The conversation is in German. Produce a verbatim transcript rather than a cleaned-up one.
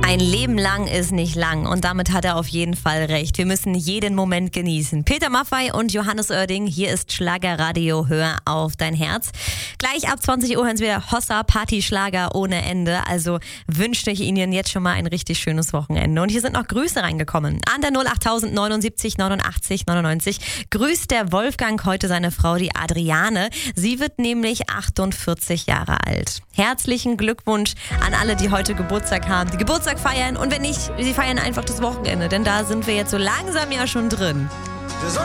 Ein Leben lang ist nicht lang und damit hat er auf jeden Fall recht. Wir müssen jeden Moment genießen. Peter Maffay und Johannes Oerding, hier ist Schlagerradio, hör auf dein Herz. Gleich ab zwanzig Uhr hören wir Hossa, Party-Schlager ohne Ende. Also wünsche ich Ihnen jetzt schon mal ein richtig schönes Wochenende. Und hier sind noch Grüße reingekommen. An der null acht neunundsiebzig neunundachtzig neunundneunzig grüßt der Wolfgang heute seine Frau, die Adriane. Sie wird nämlich achtundvierzig Jahre alt. Herzlichen Glückwunsch an alle, die heute Geburtstag haben, die Geburtstag feiern und wenn nicht, sie feiern einfach das Wochenende, denn da sind wir jetzt so langsam ja schon drin.